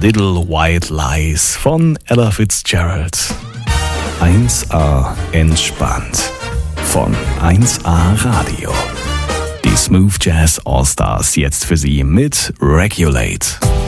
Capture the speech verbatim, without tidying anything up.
Little White Lies von Ella Fitzgerald. eins A entspannt von eins A Radio. Die Smooth Jazz All Stars jetzt für Sie mit Regulate.